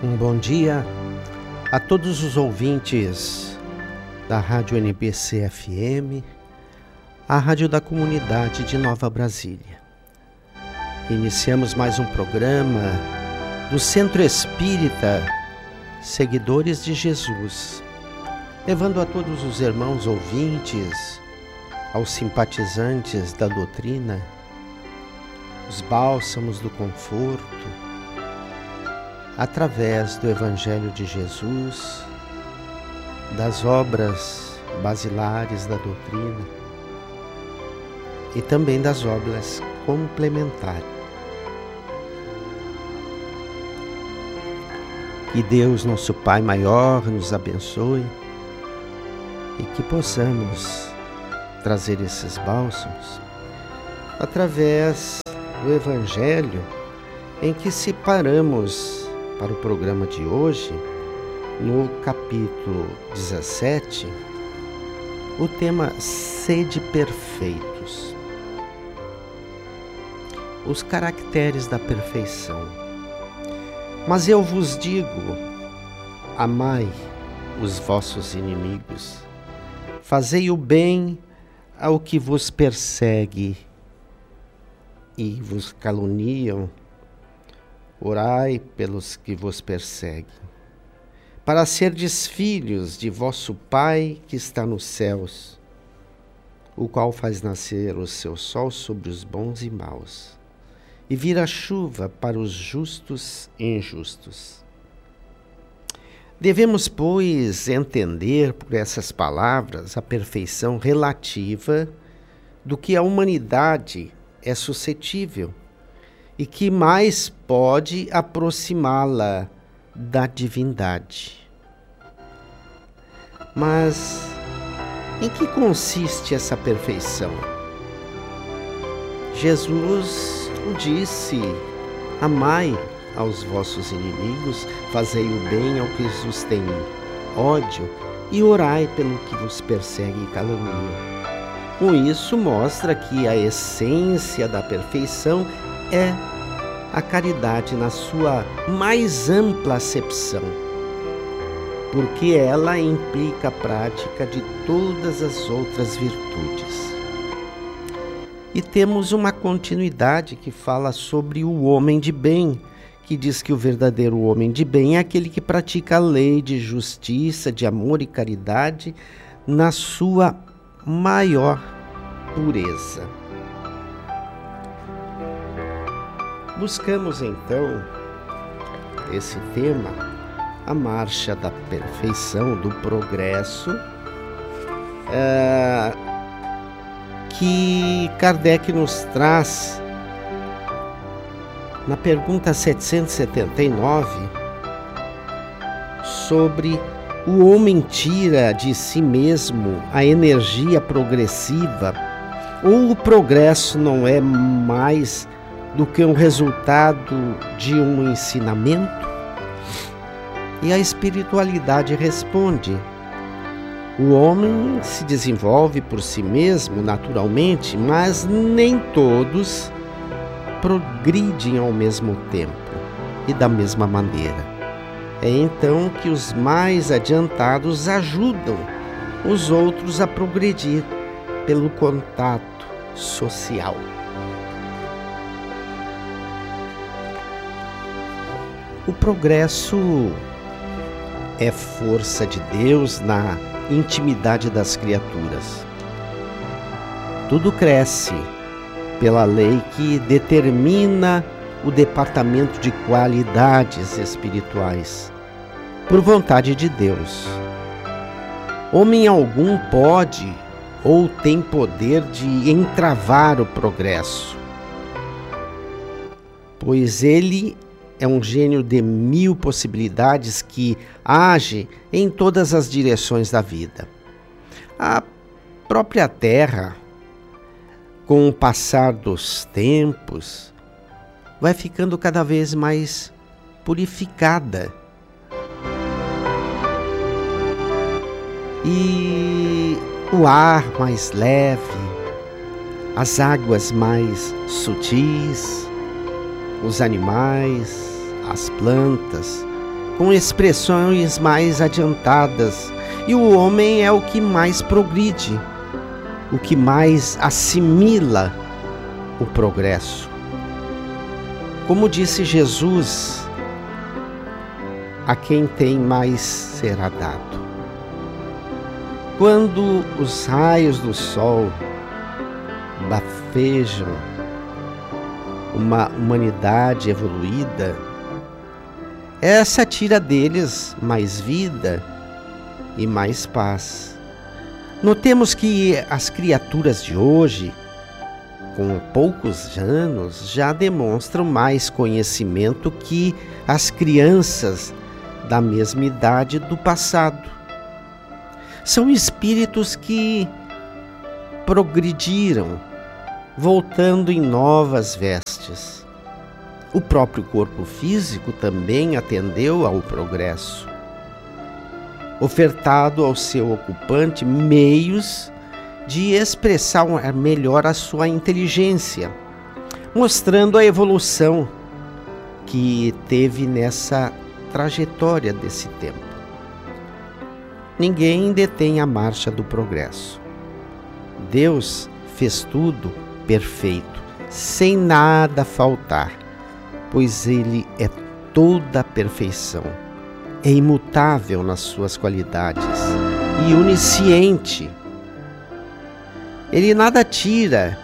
Um bom dia a todos os ouvintes da Rádio NBC FM, a rádio da comunidade de Nova Brasília. Iniciamos mais um programa do Centro Espírita Seguidores de Jesus, levando a todos os irmãos ouvintes, aos simpatizantes da doutrina, os bálsamos do conforto, através do Evangelho de Jesus, das obras basilares da doutrina e também das obras complementares. Que Deus, nosso Pai maior, nos abençoe e que possamos trazer esses bálsamos através do Evangelho em que separamos para o programa de hoje, no capítulo 17, o tema Sede Perfeitos. Os caracteres da perfeição. Mas eu vos digo, amai os vossos inimigos, fazei o bem ao que vos persegue e vos caluniam, orai pelos que vos perseguem, para serdes filhos de vosso Pai que está nos céus, o qual faz nascer o seu sol sobre os bons e maus, e vira chuva para os justos e injustos. Devemos, pois, entender por essas palavras a perfeição relativa do que a humanidade é suscetível e que mais pode aproximá-la da divindade. Mas em que consiste essa perfeição? Jesus o disse: amai aos vossos inimigos, fazei o bem ao que vos tem ódio e orai pelo que vos persegue e calunia. Com isso mostra que a essência da perfeição é a caridade na sua mais ampla acepção, porque ela implica a prática de todas as outras virtudes. E temos uma continuidade que fala sobre o homem de bem, que diz que o verdadeiro homem de bem é aquele que pratica a lei de justiça, de amor e caridade na sua maior pureza. Buscamos então esse tema, a marcha da perfeição, do progresso, que Kardec nos traz na pergunta 779, sobre o homem tira de si mesmo a energia progressiva, ou o progresso não é mais do que um resultado de um ensinamento? E a espiritualidade responde: o homem se desenvolve por si mesmo naturalmente, mas nem todos progridem ao mesmo tempo e da mesma maneira. É então que os mais adiantados ajudam os outros a progredir pelo contato social. O progresso é força de Deus na intimidade das criaturas. Tudo cresce pela lei que determina o departamento de qualidades espirituais, por vontade de Deus. Homem algum pode ou tem poder de entravar o progresso, pois ele é um gênio de 1000 possibilidades que age em todas as direções da vida. A própria Terra, com o passar dos tempos, vai ficando cada vez mais purificada. E o ar mais leve, as águas mais sutis, os animais, as plantas com expressões mais adiantadas, e o homem é o que mais progride, o que mais assimila o progresso. Como disse Jesus, a quem tem mais será dado. Quando os raios do sol bafejam uma humanidade evoluída, essa tira deles mais vida e mais paz. Notemos que as criaturas de hoje, com poucos anos, já demonstram mais conhecimento que as crianças da mesma idade do passado. São espíritos que progrediram, voltando em novas vestes. O próprio corpo físico também atendeu ao progresso, ofertado ao seu ocupante meios de expressar melhor a sua inteligência, mostrando a evolução que teve nessa trajetória desse tempo. Ninguém detém a marcha do progresso. Deus fez tudo perfeito, sem nada faltar, pois Ele é toda a perfeição, é imutável nas suas qualidades e onisciente. Ele nada tira,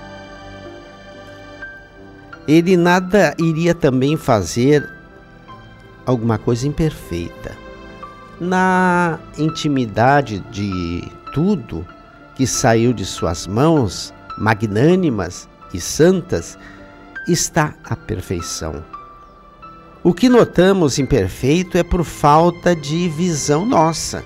Ele nada iria também fazer alguma coisa imperfeita. Na intimidade de tudo que saiu de suas mãos, magnânimas e santas, está a perfeição. O que notamos imperfeito é por falta de visão nossa.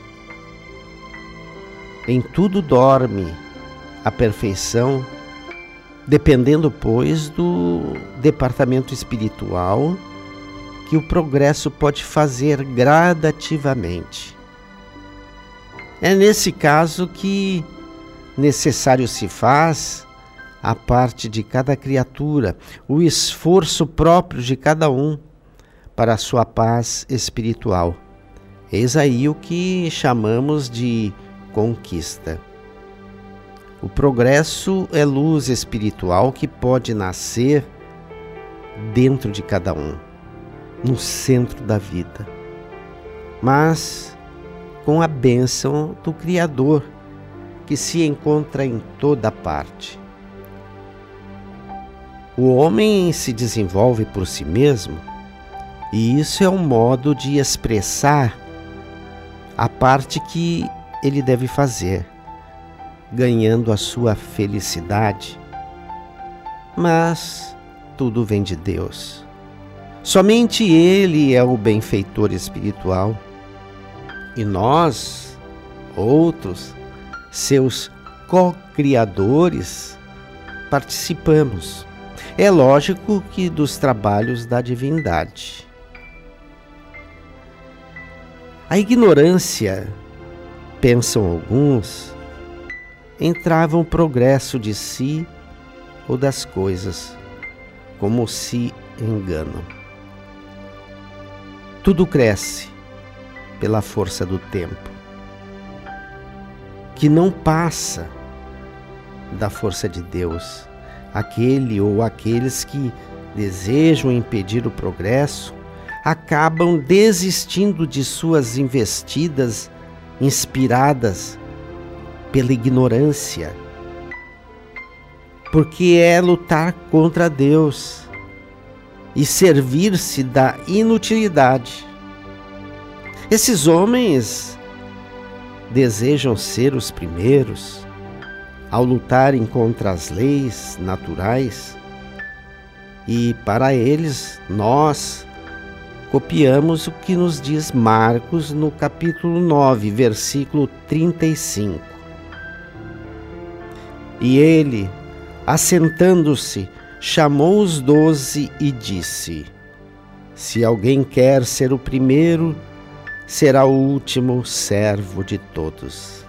Em tudo dorme a perfeição, dependendo, pois, do departamento espiritual que o progresso pode fazer gradativamente. É nesse caso que necessário se faz, a parte de cada criatura, o esforço próprio de cada um para a sua paz espiritual. Eis aí o que chamamos de conquista. O progresso é luz espiritual que pode nascer dentro de cada um, no centro da vida, mas com a bênção do Criador, que se encontra em toda parte. O homem se desenvolve por si mesmo, e isso é um modo de expressar a parte que ele deve fazer, ganhando a sua felicidade. Mas tudo vem de Deus. Somente Ele é o benfeitor espiritual. E nós, outros, seus co-criadores, participamos. É lógico que dos trabalhos da divindade. A ignorância, pensam alguns, entrava o progresso de si ou das coisas, como se enganam. Tudo cresce pela força do tempo, que não passa da força de Deus. Aquele ou aqueles que desejam impedir o progresso acabam desistindo de suas investidas inspiradas pela ignorância, porque é lutar contra Deus e servir-se da inutilidade. Esses homens desejam ser os primeiros ao lutarem contra as leis naturais, e para eles nós copiamos o que nos diz Marcos no capítulo 9, versículo 35. E ele, assentando-se, chamou os 12 e disse: se alguém quer ser o primeiro, será o último servo de todos.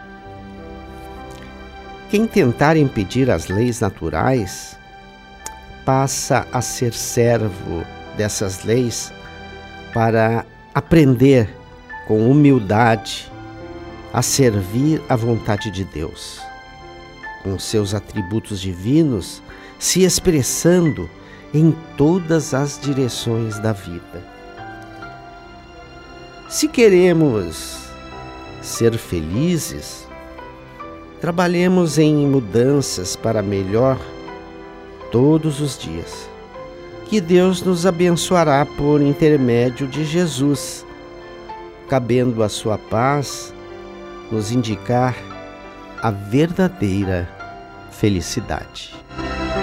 Quem tentar impedir as leis naturais passa a ser servo dessas leis para aprender com humildade a servir à vontade de Deus, com seus atributos divinos se expressando em todas as direções da vida. Se queremos ser felizes, trabalhemos em mudanças para melhor todos os dias, que Deus nos abençoará por intermédio de Jesus, cabendo a sua paz nos indicar a verdadeira felicidade.